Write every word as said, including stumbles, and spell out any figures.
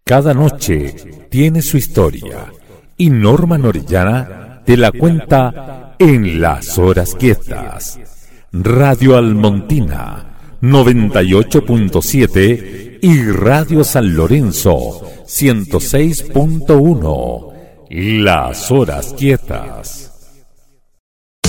Cada noche tiene su historia y Norman Orellana te la cuenta en Las Horas Quietas. Radio Almontina noventa y ocho punto siete y Radio San Lorenzo ciento seis punto uno. Las Horas Quietas.